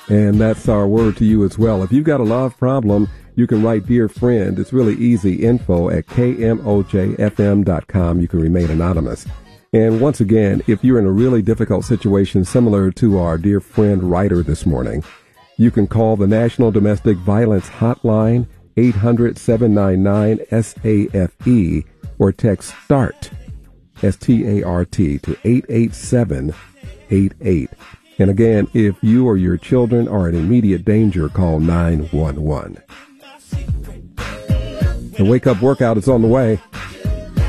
And that's our word to you as well. If you've got a love problem, you can write Dear Friend. It's really easy. info@kmojfm.com. You can remain anonymous. And once again, if you're in a really difficult situation similar to our dear friend writer this morning, you can call the National Domestic Violence Hotline, 800-799-SAFE, or text START, S-T-A-R-T, to 88788. And again, if you or your children are in immediate danger, call 911. The Wake Up Workout is on the way.